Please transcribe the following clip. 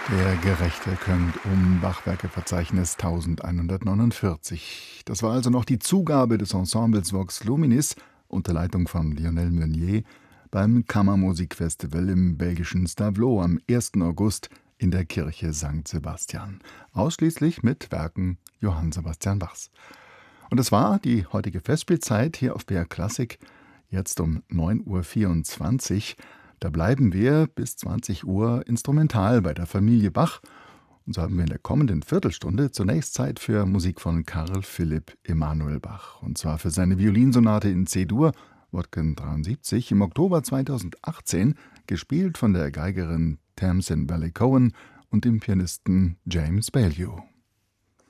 Der gerechte Könnt-Um-Bachwerkeverzeichnis 1149. Das war also noch die Zugabe des Ensembles Vox Luminis unter Leitung von Lionel Meunier beim Kammermusikfestival im belgischen Stavelot am 1. August in der Kirche St. Sebastian. Ausschließlich mit Werken Johann Sebastian Bachs. Und es war die heutige Festspielzeit hier auf BR Klassik, jetzt um 9.24 Uhr. Da bleiben wir bis 20 Uhr instrumental bei der Familie Bach. Und so haben wir in der kommenden Viertelstunde zunächst Zeit für Musik von Carl Philipp Emanuel Bach. Und zwar für seine Violinsonate in C-Dur, Wodken 73, im Oktober 2018, gespielt von der Geigerin Tamsin Valley Cohen und dem Pianisten James Baillieu.